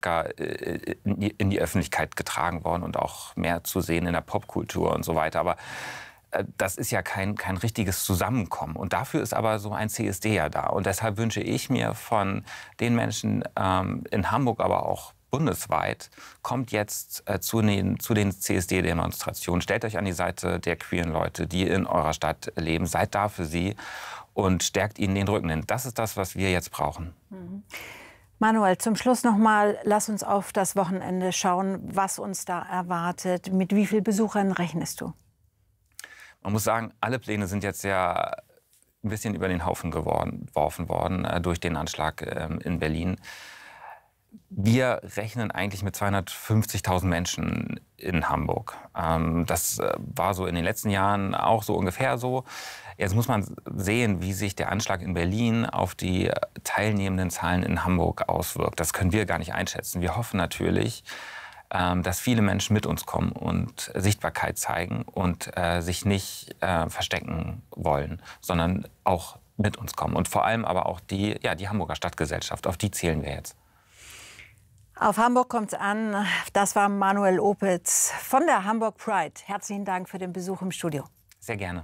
in die Öffentlichkeit getragen worden und auch mehr zu sehen in der Popkultur und so weiter. Aber das ist ja kein richtiges Zusammenkommen. Und dafür ist aber so ein CSD ja da. Und deshalb wünsche ich mir von den Menschen in Hamburg, aber auch bundesweit, kommt jetzt zu den CSD-Demonstrationen. Stellt euch an die Seite der queeren Leute, die in eurer Stadt leben. Seid da für sie und stärkt ihnen den Rücken. Denn das ist das, was wir jetzt brauchen. Mhm. Manuel, zum Schluss noch mal, lass uns auf das Wochenende schauen, was uns da erwartet. Mit wie vielen Besuchern rechnest du? Man muss sagen, alle Pläne sind jetzt ja ein bisschen über den Haufen geworfen worden durch den Anschlag in Berlin. Wir rechnen eigentlich mit 250.000 Menschen in Hamburg. Das war so in den letzten Jahren auch so ungefähr so. Jetzt muss man sehen, wie sich der Anschlag in Berlin auf die teilnehmenden Zahlen in Hamburg auswirkt. Das können wir gar nicht einschätzen. Wir hoffen natürlich, dass viele Menschen mit uns kommen und Sichtbarkeit zeigen und sich nicht verstecken wollen, sondern auch mit uns kommen. Und vor allem aber auch die Hamburger Stadtgesellschaft, auf die zählen wir jetzt. Auf Hamburg kommt's an. Das war Manuel Opitz von der Hamburg Pride. Herzlichen Dank für den Besuch im Studio. Sehr gerne.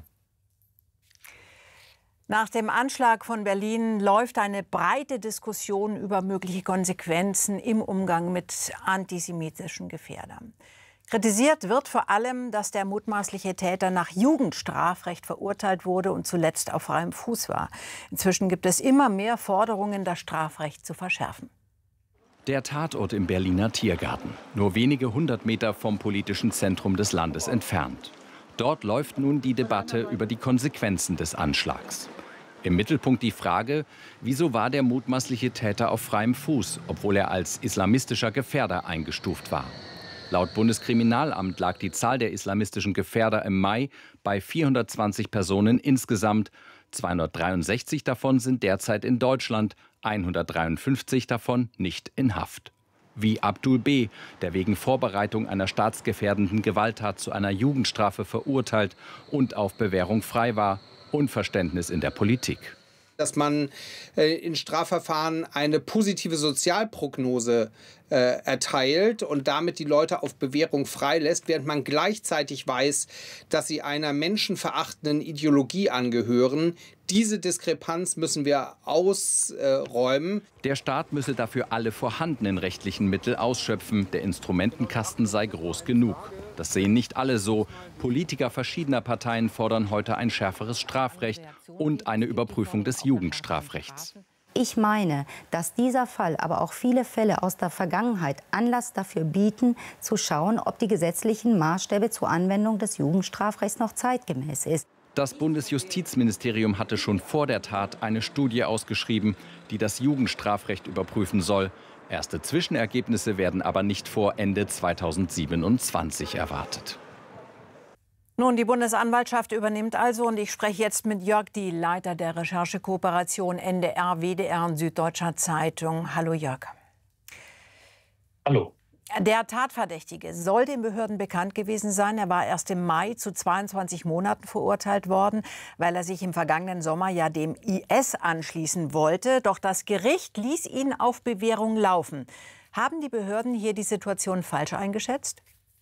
Nach dem Anschlag von Berlin läuft eine breite Diskussion über mögliche Konsequenzen im Umgang mit antisemitischen Gefährdern. Kritisiert wird vor allem, dass der mutmaßliche Täter nach Jugendstrafrecht verurteilt wurde und zuletzt auf freiem Fuß war. Inzwischen gibt es immer mehr Forderungen, das Strafrecht zu verschärfen. Der Tatort im Berliner Tiergarten, nur wenige 100 Meter vom politischen Zentrum des Landes entfernt. Dort läuft nun die Debatte über die Konsequenzen des Anschlags. Im Mittelpunkt die Frage, wieso war der mutmaßliche Täter auf freiem Fuß, obwohl er als islamistischer Gefährder eingestuft war. Laut Bundeskriminalamt lag die Zahl der islamistischen Gefährder im Mai bei 420 Personen insgesamt. 263 davon sind derzeit in Deutschland, 153 davon nicht in Haft. Wie Abdul B., der wegen Vorbereitung einer staatsgefährdenden Gewalttat zu einer Jugendstrafe verurteilt und auf Bewährung frei war. Unverständnis in der Politik. Dass man in Strafverfahren eine positive Sozialprognose erteilt und damit die Leute auf Bewährung freilässt, während man gleichzeitig weiß, dass sie einer menschenverachtenden Ideologie angehören. Diese Diskrepanz müssen wir ausräumen. Der Staat müsse dafür alle vorhandenen rechtlichen Mittel ausschöpfen. Der Instrumentenkasten sei groß genug. Das sehen nicht alle so. Politiker verschiedener Parteien fordern heute ein schärferes Strafrecht und eine Überprüfung des Jugendstrafrechts. Ich meine, dass dieser Fall, aber auch viele Fälle aus der Vergangenheit Anlass dafür bieten, zu schauen, ob die gesetzlichen Maßstäbe zur Anwendung des Jugendstrafrechts noch zeitgemäß ist. Das Bundesjustizministerium hatte schon vor der Tat eine Studie ausgeschrieben, die das Jugendstrafrecht überprüfen soll. Erste Zwischenergebnisse werden aber nicht vor Ende 2027 erwartet. Nun, die Bundesanwaltschaft übernimmt also, und ich spreche jetzt mit Jörg Diehl, Leiter der Recherchekooperation NDR, WDR und Süddeutscher Zeitung. Hallo Jörg. Hallo. Der Tatverdächtige soll den Behörden bekannt gewesen sein. Er war erst im Mai zu 22 Monaten verurteilt worden, weil er sich im vergangenen Sommer ja dem IS anschließen wollte. Doch das Gericht ließ ihn auf Bewährung laufen. Haben die Behörden hier die Situation falsch eingeschätzt?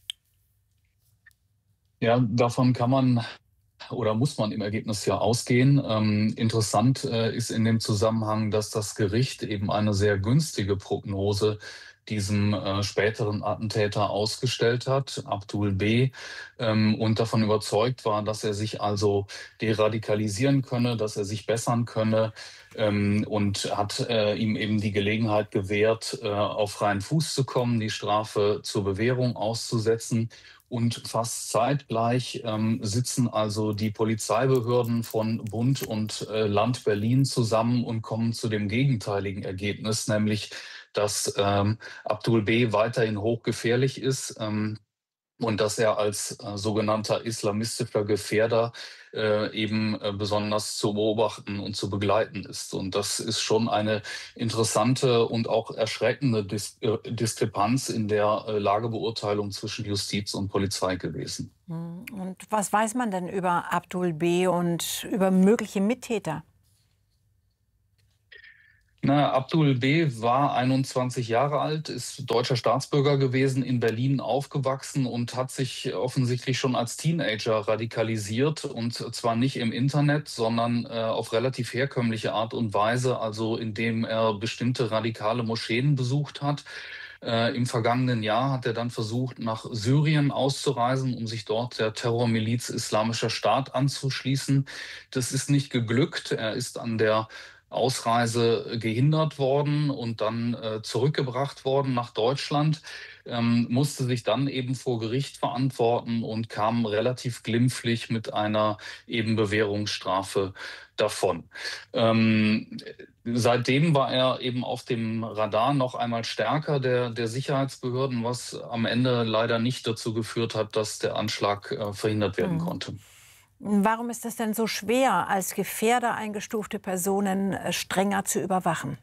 Ja, davon kann man oder muss man im Ergebnis ja ausgehen. Interessant ist in dem Zusammenhang, dass das Gericht eben eine sehr günstige Prognose diesem späteren Attentäter ausgestellt hat, Abdul B., und davon überzeugt war, dass er sich also deradikalisieren könne, dass er sich bessern könne, und hat ihm eben die Gelegenheit gewährt, auf freien Fuß zu kommen, die Strafe zur Bewährung auszusetzen. Und fast zeitgleich sitzen also die Polizeibehörden von Bund und Land Berlin zusammen und kommen zu dem gegenteiligen Ergebnis, nämlich dass Abdul B. weiterhin hochgefährlich ist und dass er als sogenannter islamistischer Gefährder eben besonders zu beobachten und zu begleiten ist. Und das ist schon eine interessante und auch erschreckende Diskrepanz in der Lagebeurteilung zwischen Justiz und Polizei gewesen. Und was weiß man denn über Abdul B. und über mögliche Mittäter? Na, Abdul B. war 21 Jahre alt, ist deutscher Staatsbürger gewesen, in Berlin aufgewachsen und hat sich offensichtlich schon als Teenager radikalisiert. Und zwar nicht im Internet, sondern auf relativ herkömmliche Art und Weise, also indem er bestimmte radikale Moscheen besucht hat. Im vergangenen Jahr hat er dann versucht, nach Syrien auszureisen, um sich dort der Terrormiliz Islamischer Staat anzuschließen. Das ist nicht geglückt. Er ist an der Ausreise gehindert worden und dann zurückgebracht worden nach Deutschland, musste sich dann eben vor Gericht verantworten und kam relativ glimpflich mit einer eben Bewährungsstrafe davon. Seitdem war er eben auf dem Radar noch einmal stärker der Sicherheitsbehörden, was am Ende leider nicht dazu geführt hat, dass der Anschlag verhindert werden konnte. Warum ist es denn so schwer, als Gefährder eingestufte Personen strenger zu überwachen?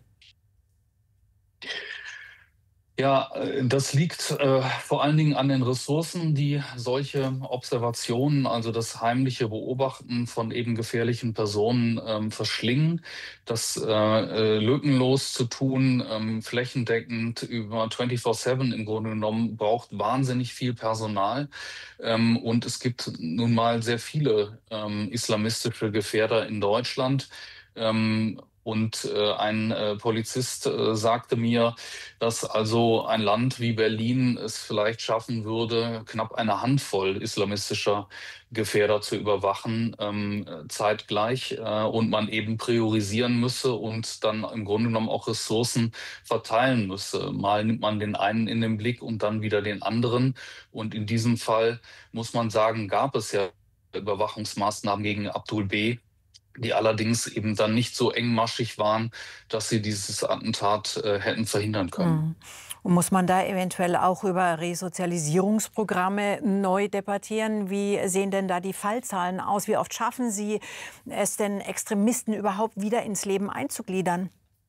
Ja, das liegt vor allen Dingen an den Ressourcen, die solche Observationen, also das heimliche Beobachten von eben gefährlichen Personen verschlingen. Das lückenlos zu tun, flächendeckend über 24/7 im Grunde genommen, braucht wahnsinnig viel Personal. Und es gibt nun mal sehr viele islamistische Gefährder in Deutschland. Und ein Polizist sagte mir, dass also ein Land wie Berlin es vielleicht schaffen würde, knapp eine Handvoll islamistischer Gefährder zu überwachen, zeitgleich, und man eben priorisieren müsse und dann im Grunde genommen auch Ressourcen verteilen müsse. Mal nimmt man den einen in den Blick und dann wieder den anderen. Und in diesem Fall, muss man sagen, gab es ja Überwachungsmaßnahmen gegen Abdul B., die allerdings eben dann nicht so engmaschig waren, dass sie dieses Attentat hätten verhindern können. Und muss man da eventuell auch über Resozialisierungsprogramme neu debattieren? Wie sehen denn da die Fallzahlen aus? Wie oft schaffen Sie es denn, Extremisten überhaupt wieder ins Leben einzugliedern?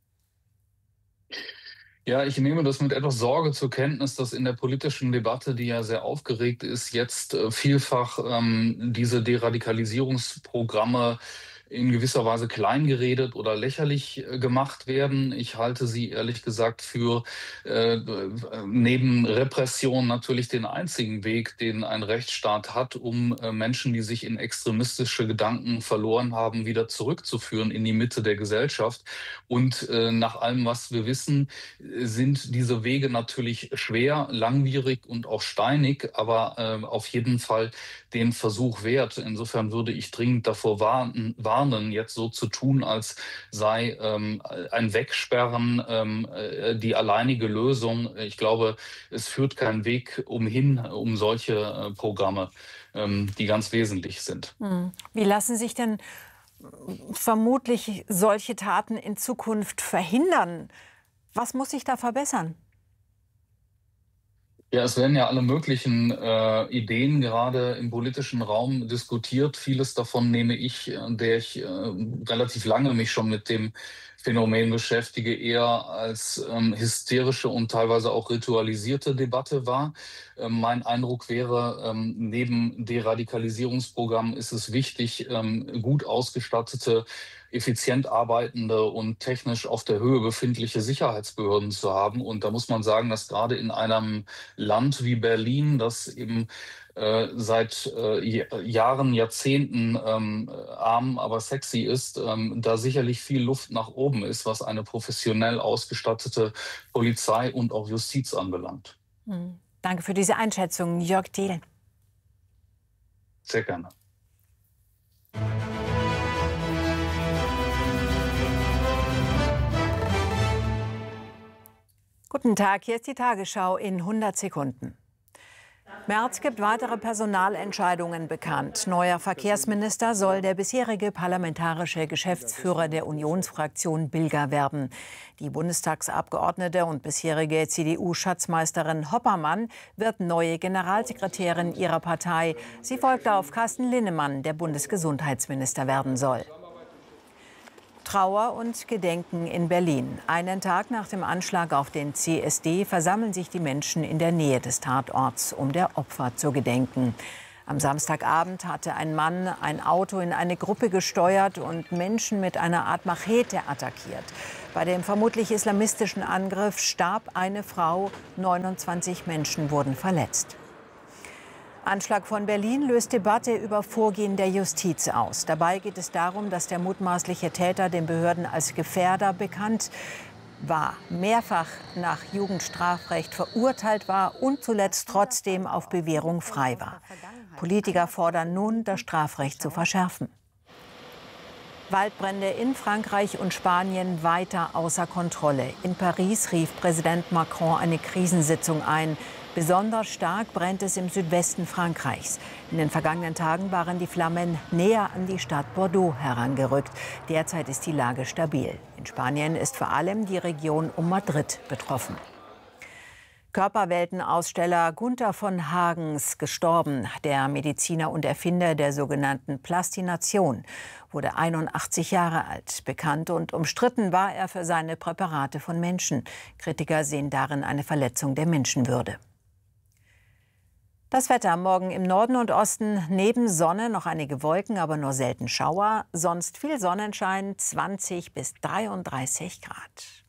Ja, ich nehme das mit etwas Sorge zur Kenntnis, dass in der politischen Debatte, die ja sehr aufgeregt ist, jetzt vielfach diese Deradikalisierungsprogramme in gewisser Weise kleingeredet oder lächerlich gemacht werden. Ich halte sie ehrlich gesagt für neben Repression natürlich den einzigen Weg, den ein Rechtsstaat hat, um Menschen, die sich in extremistische Gedanken verloren haben, wieder zurückzuführen in die Mitte der Gesellschaft. Und nach allem, was wir wissen, sind diese Wege natürlich schwer, langwierig und auch steinig, aber auf jeden Fall den Versuch wert. Insofern würde ich dringend davor warnen, jetzt so zu tun, als sei ein Wegsperren die alleinige Lösung. Ich glaube, es führt kein Weg umhin, um solche Programme, die ganz wesentlich sind. Wie lassen sich denn vermutlich solche Taten in Zukunft verhindern? Was muss sich da verbessern? Ja, es werden ja alle möglichen Ideen gerade im politischen Raum diskutiert. Vieles davon nehme ich, der ich relativ lange mich schon mit dem Phänomen beschäftige, eher als hysterische und teilweise auch ritualisierte Debatte wahr. Mein Eindruck wäre, neben Deradikalisierungsprogrammen ist es wichtig, gut ausgestattete, effizient arbeitende und technisch auf der Höhe befindliche Sicherheitsbehörden zu haben. Und da muss man sagen, dass gerade in einem Land wie Berlin, das eben seit Jahren, Jahrzehnten arm, aber sexy ist, da sicherlich viel Luft nach oben ist, was eine professionell ausgestattete Polizei und auch Justiz anbelangt. Danke für diese Einschätzung, Jörg Thiel. Sehr gerne. Guten Tag, hier ist die Tagesschau in 100 Sekunden. Merz gibt weitere Personalentscheidungen bekannt. Neuer Verkehrsminister soll der bisherige parlamentarische Geschäftsführer der Unionsfraktion Bilger werden. Die Bundestagsabgeordnete und bisherige CDU-Schatzmeisterin Hoppermann wird neue Generalsekretärin ihrer Partei. Sie folgt auf Carsten Linnemann, der Bundesgesundheitsminister werden soll. Trauer und Gedenken in Berlin. Einen Tag nach dem Anschlag auf den CSD versammeln sich die Menschen in der Nähe des Tatorts, um der Opfer zu gedenken. Am Samstagabend hatte ein Mann ein Auto in eine Gruppe gesteuert und Menschen mit einer Art Machete attackiert. Bei dem vermutlich islamistischen Angriff starb eine Frau, 29 Menschen wurden verletzt. Anschlag von Berlin löst Debatte über Vorgehen der Justiz aus. Dabei geht es darum, dass der mutmaßliche Täter den Behörden als Gefährder bekannt war, mehrfach nach Jugendstrafrecht verurteilt war und zuletzt trotzdem auf Bewährung frei war. Politiker fordern nun, das Strafrecht zu verschärfen. Waldbrände in Frankreich und Spanien weiter außer Kontrolle. In Paris rief Präsident Macron eine Krisensitzung ein. Besonders stark brennt es im Südwesten Frankreichs. In den vergangenen Tagen waren die Flammen näher an die Stadt Bordeaux herangerückt. Derzeit ist die Lage stabil. In Spanien ist vor allem die Region um Madrid betroffen. Körperweltenaussteller Gunther von Hagens gestorben. Der Mediziner und Erfinder der sogenannten Plastination wurde 81 Jahre alt. Bekannt und umstritten war er für seine Präparate von Menschen. Kritiker sehen darin eine Verletzung der Menschenwürde. Das Wetter morgen im Norden und Osten, neben Sonne noch einige Wolken, aber nur selten Schauer. Sonst viel Sonnenschein, 20 bis 33 Grad.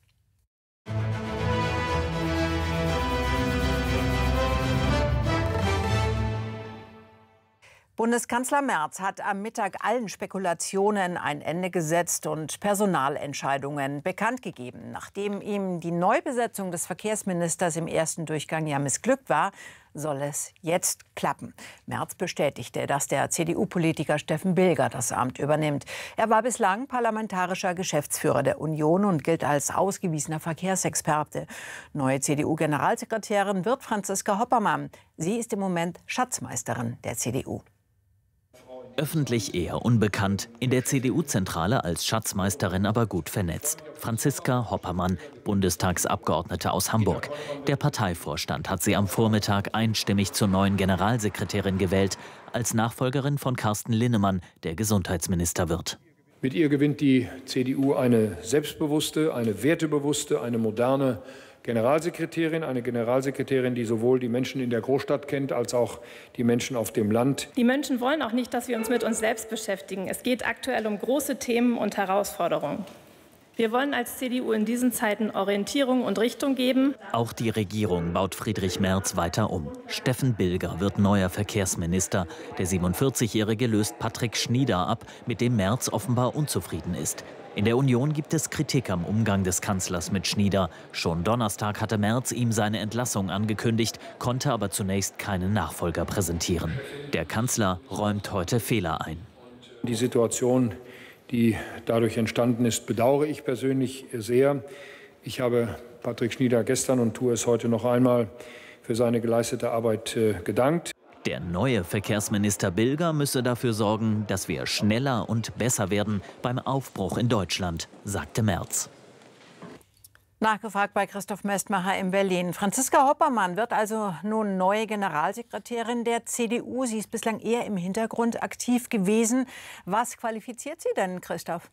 Bundeskanzler Merz hat am Mittag allen Spekulationen ein Ende gesetzt und Personalentscheidungen bekannt gegeben. Nachdem ihm die Neubesetzung des Verkehrsministers im ersten Durchgang ja missglückt war, soll es jetzt klappen. Merz bestätigte, dass der CDU-Politiker Steffen Bilger das Amt übernimmt. Er war bislang parlamentarischer Geschäftsführer der Union und gilt als ausgewiesener Verkehrsexperte. Neue CDU-Generalsekretärin wird Franziska Hoppermann. Sie ist im Moment Schatzmeisterin der CDU. Öffentlich eher unbekannt, in der CDU-Zentrale als Schatzmeisterin aber gut vernetzt. Franziska Hoppermann, Bundestagsabgeordnete aus Hamburg. Der Parteivorstand hat sie am Vormittag einstimmig zur neuen Generalsekretärin gewählt, als Nachfolgerin von Carsten Linnemann, der Gesundheitsminister wird. Mit ihr gewinnt die CDU eine selbstbewusste, eine wertebewusste, eine moderne Generalsekretärin, eine Generalsekretärin, die sowohl die Menschen in der Großstadt kennt, als auch die Menschen auf dem Land. Die Menschen wollen auch nicht, dass wir uns mit uns selbst beschäftigen. Es geht aktuell um große Themen und Herausforderungen. Wir wollen als CDU in diesen Zeiten Orientierung und Richtung geben. Auch die Regierung baut Friedrich Merz weiter um. Steffen Bilger wird neuer Verkehrsminister. Der 47-Jährige löst Patrick Schnieder ab, mit dem Merz offenbar unzufrieden ist. In der Union gibt es Kritik am Umgang des Kanzlers mit Schnieder. Schon Donnerstag hatte Merz ihm seine Entlassung angekündigt, konnte aber zunächst keinen Nachfolger präsentieren. Der Kanzler räumt heute Fehler ein. Die Situation, die dadurch entstanden ist, bedauere ich persönlich sehr. Ich habe Patrick Schnieder gestern und tue es heute noch einmal für seine geleistete Arbeit gedankt. Der neue Verkehrsminister Bilger müsse dafür sorgen, dass wir schneller und besser werden beim Aufbruch in Deutschland, sagte Merz. Nachgefragt bei Christoph Mestmacher in Berlin. Franziska Hoppermann wird also nun neue Generalsekretärin der CDU. Sie ist bislang eher im Hintergrund aktiv gewesen. Was qualifiziert sie denn, Christoph?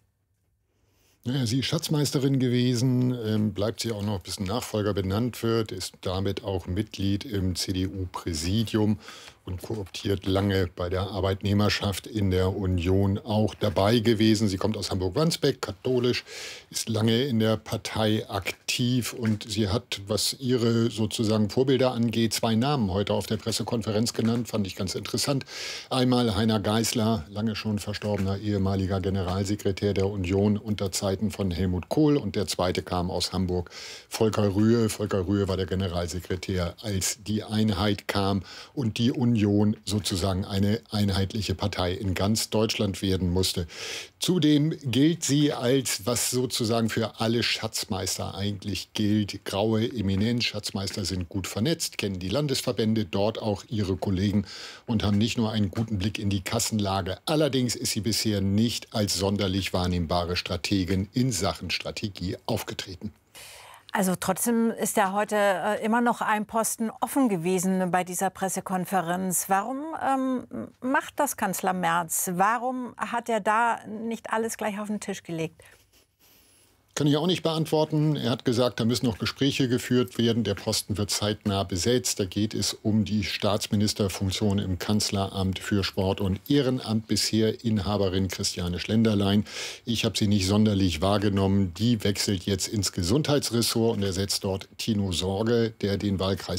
Naja, sie ist Schatzmeisterin gewesen, bleibt sie auch noch, bis ein Nachfolger benannt wird, ist damit auch Mitglied im CDU-Präsidium und kooptiert lange bei der Arbeitnehmerschaft in der Union auch dabei gewesen. Sie kommt aus Hamburg-Wandsbek, katholisch, ist lange in der Partei aktiv und sie hat, was ihre sozusagen Vorbilder angeht, 2 Namen heute auf der Pressekonferenz genannt, fand ich ganz interessant. Einmal Heiner Geißler, lange schon verstorbener ehemaliger Generalsekretär der Union unter Zeiten von Helmut Kohl, und der zweite kam aus Hamburg, Volker Rühe. Volker Rühe war der Generalsekretär, als die Einheit kam und die Union sozusagen eine einheitliche Partei in ganz Deutschland werden musste. Zudem gilt sie als, was sozusagen für alle Schatzmeister eigentlich gilt, graue Eminenz. Schatzmeister sind gut vernetzt, kennen die Landesverbände, dort auch ihre Kollegen und haben nicht nur einen guten Blick in die Kassenlage. Allerdings ist sie bisher nicht als sonderlich wahrnehmbare Strategin in Sachen Strategie aufgetreten. Also trotzdem ist ja heute immer noch ein Posten offen gewesen bei dieser Pressekonferenz. Warum macht das Kanzler Merz? Warum hat er da nicht alles gleich auf den Tisch gelegt? Kann ich auch nicht beantworten. Er hat gesagt, da müssen noch Gespräche geführt werden. Der Posten wird zeitnah besetzt. Da geht es um die Staatsministerfunktion im Kanzleramt für Sport und Ehrenamt. Bisher Inhaberin Christiane Schlenderlein. Ich habe sie nicht sonderlich wahrgenommen. Die wechselt jetzt ins Gesundheitsressort und ersetzt dort Tino Sorge, der den Wahlkreis